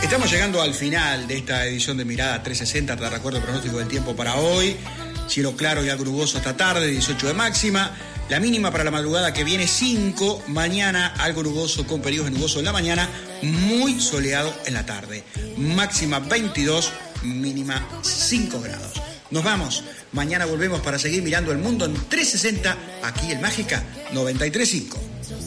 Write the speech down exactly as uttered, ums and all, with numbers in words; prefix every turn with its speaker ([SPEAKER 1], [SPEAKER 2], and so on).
[SPEAKER 1] Estamos llegando al final de esta edición de Mirada trescientos sesenta. Te recuerdo el pronóstico del tiempo para hoy. Cielo claro y algo nuboso esta tarde, dieciocho de máxima. La mínima para la madrugada que viene cinco. Mañana algo nuboso con periodos de nuboso en la mañana. Muy soleado en la tarde. Máxima veintidós, mínima cinco grados. Nos vamos. Mañana volvemos para seguir mirando el mundo en trescientos sesenta. Aquí en Mágica noventa y tres punto cinco.